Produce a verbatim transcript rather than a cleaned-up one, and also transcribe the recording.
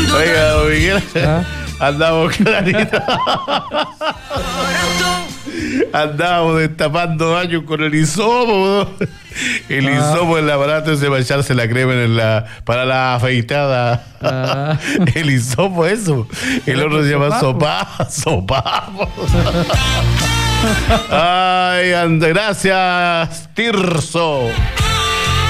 Oiga, don Miguel, ¿ah? Andamos clarito. Andábamos destapando baños con el hisopo, ¿no? El ah. hisopo en el aparato ese para echarse la crema en la, para la afeitada. Ah. El hisopo, eso. El otro se llama sopapo. Sopapo. Ay, anda, gracias, Tirso.